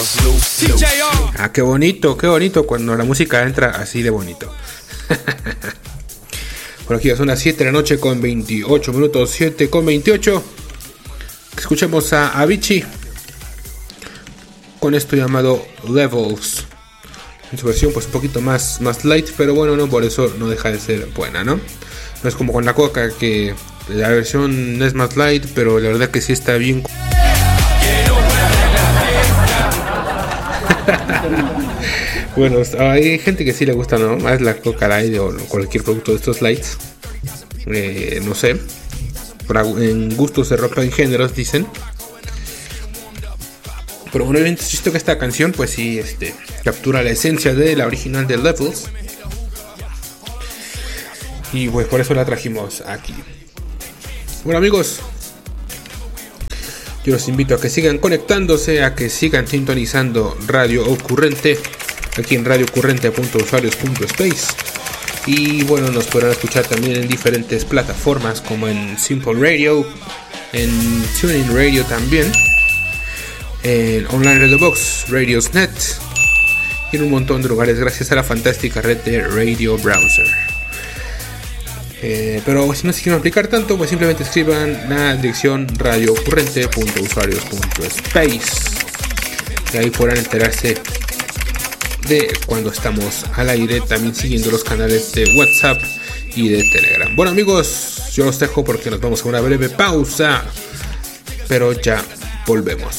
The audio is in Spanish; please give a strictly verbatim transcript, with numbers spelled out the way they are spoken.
Ah, qué bonito, qué bonito cuando la música entra así de bonito. Por aquí ya son las siete de la noche con veintiocho minutos, siete con veintiocho. Escuchemos a Avicii con esto llamado Levels. En su versión pues un poquito más, más light, pero bueno, no por eso no deja de ser buena, ¿no? No es como con la Coca, que la versión es más light, pero la verdad que sí está bien. Bueno, hay gente que sí le gusta, ¿no? Más la Coca Light o cualquier producto de estos lights. Eh, no sé. En gustos se rompen géneros, dicen. Pero bueno, insisto que esta canción, pues sí, este, captura la esencia de la original de Levels. Y pues por eso la trajimos aquí. Bueno, amigos, yo los invito a que sigan conectándose, a que sigan sintonizando Radio Ocurrente, aquí en radio ocurrente punto usuarios punto space. Y bueno, nos podrán escuchar también en diferentes plataformas como en Simple Radio, en TuneIn Radio también, en Online Radio Box, Radiosnet y en un montón de lugares gracias a la fantástica red de Radio Browser. Eh, pero si no se quieren aplicar tanto, pues simplemente escriban la dirección radio ocurrente punto usuarios punto space y ahí podrán enterarse de cuando estamos al aire, también siguiendo los canales de WhatsApp y de Telegram. Bueno, amigos, yo los dejo porque nos vamos a una breve pausa, pero ya volvemos.